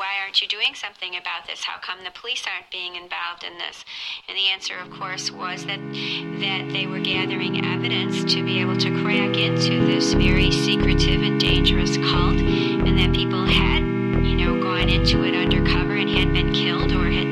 why aren't you doing something about this? How come the police aren't being involved in this? And the answer, of course, was that they were gathering evidence to be able to crack into this very secretive and dangerous cult, and that people had, gone into it undercover and had been killed or had